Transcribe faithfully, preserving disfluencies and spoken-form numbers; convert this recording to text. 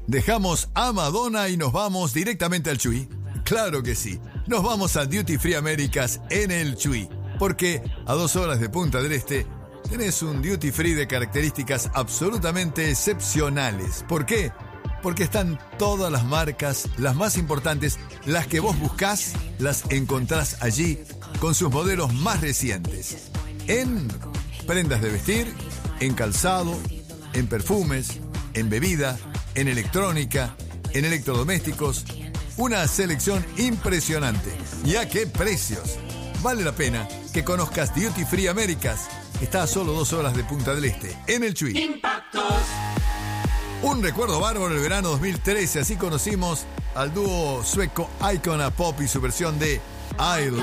Dejamos a Madonna y nos vamos directamente al Chuy. Claro que sí, nos vamos a Duty Free Américas en el Chuy, porque a dos horas de Punta del Este tenés un Duty Free de características absolutamente excepcionales. ¿Por qué? Porque están todas las marcas, las más importantes, las que vos buscás, las encontrás allí con sus modelos más recientes. En prendas de vestir, en calzado, en perfumes, en bebida, en electrónica, en electrodomésticos. Una selección impresionante. ¿Y a qué precios? Vale la pena que conozcas Duty Free Américas. Está a solo dos horas de Punta del Este, en el Chuy. Impactos. Un recuerdo bárbaro el verano dos mil trece. Así conocimos al dúo sueco Icona Pop y su versión de I